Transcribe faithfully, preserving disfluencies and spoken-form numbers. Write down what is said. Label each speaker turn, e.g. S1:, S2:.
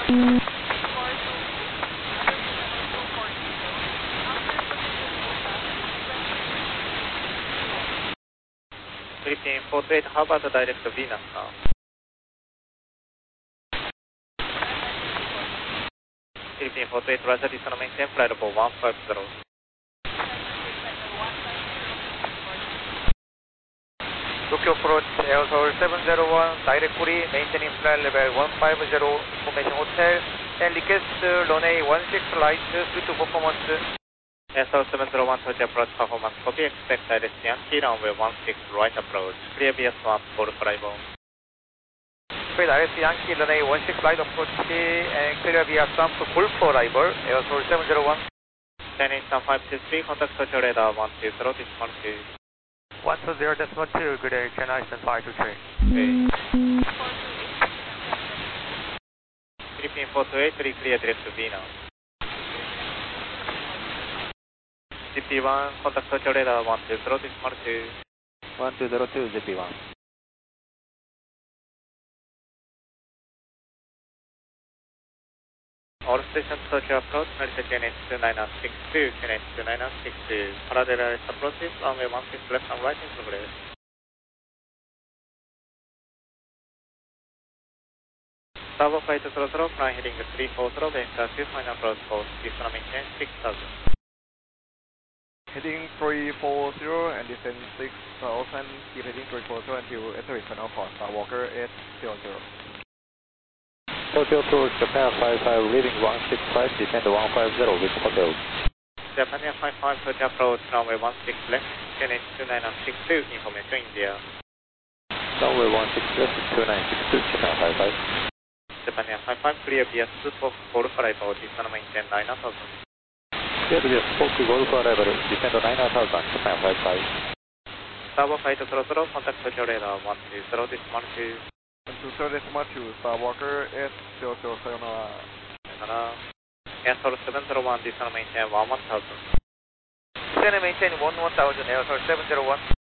S1: Philippine four two eight, how about the direct to Venus now? Philippine four two eight, Roger, this is maintain flight level one five zero.
S2: Tokyo approach, Air Seoul seven zero one, direct query, maintaining flight level one five zero, information hotel, and request runway one six light, suit to performance.
S1: Air Seoul seven zero one, touch approach performance, copy, expect direct Yankee, runway one six right approach, clear B S one, for arrival.
S2: Clear direct Yankee, runway one six right approach, and clear B S one, full for arrival, Air Seoul seven zero one.
S1: ten eight five two three, contact social radar one two zero, this one two.
S2: one two zero, decimal two, good day, China Eastern five two three.
S1: Okay. Philippine four two eight, three clear direct to Venus. Z P one, contact social radar one two zero, decimal two.
S3: one two zero two, Z P one.
S1: All stations search approach, American Q N H two nine six two, Q N H two nine six two. Parallel approaches, runway one six left and right in progress. Starboard flight zero zero, flying heading three four zero, vector two, final approach course, descend maintain six thousand.
S4: Heading three four zero and descend six thousand, keep heading three four zero until enter internal for Skywalker eight zero zero.
S3: Tokyo approach, Japan five five, leaving one six five, descend one five zero with hotel.
S1: Japan five five, search approach, runway one six left, Q N H two nine six two, information India.
S3: Runway one six left, two nine six two, Japan five five.
S1: Japan five five, clear B S two for Golf arrival, descend maintain nine thousand.
S3: Clear B S four Golf arrival, descend nine thousand, Japan five five.
S1: Starboard flight zero zero, contact social radar one two zero, decimal two.
S4: one two zero decimal two, Skywalker eight zero zero, sayonara.
S1: Sayonara. Air Seoul seven zero one, descend maintain one one thousand.
S2: Descend maintain one one thousand, Air Seoul seven zero one.